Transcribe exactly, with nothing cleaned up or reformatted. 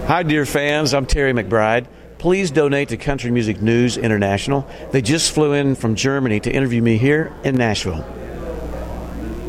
Hi, dear fans. I'm Terry McBride. Please donate to Country Music News International. They just flew in from Germany to interview me here in Nashville.